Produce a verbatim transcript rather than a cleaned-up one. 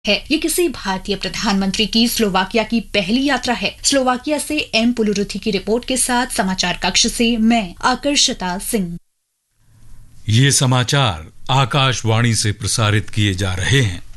है। ये किसी भारतीय प्रधानमंत्री की स्लोवाकिया की पहली यात्रा है। स्लोवाकिया से एम पुलुरुथी की रिपोर्ट के साथ समाचार कक्ष से मैं आकर्षता सिंह। ये समाचार आकाशवाणी से प्रसारित किए जा रहे हैं।